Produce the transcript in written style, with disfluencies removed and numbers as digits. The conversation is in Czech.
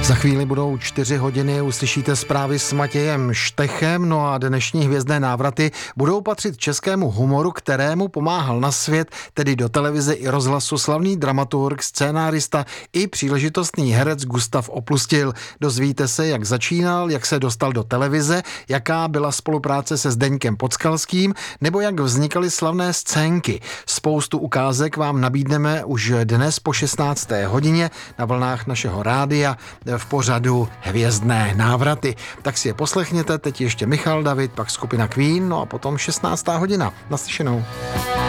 Za chvíli budou 4 hodiny, uslyšíte zprávy s Matějem Štechem, no a dnešní hvězdné návraty budou patřit českému humoru, kterému pomáhal na svět, tedy do televize i rozhlasu, slavný dramaturg, scénárista i příležitostný herec Gustav Opustil. Dozvíte se, jak začínal, jak se dostal do televize, jaká byla spolupráce se Zdeňkem Podskalským, nebo jak vznikaly slavné scénky. Spoustu ukázek vám nabídneme už dnes po 16. hodině na vlnách našeho rádia v pořadu Hvězdné návraty. Tak si je poslechněte, teď ještě Michal David, pak skupina Queen, no a potom 16. hodina. Naslyšenou.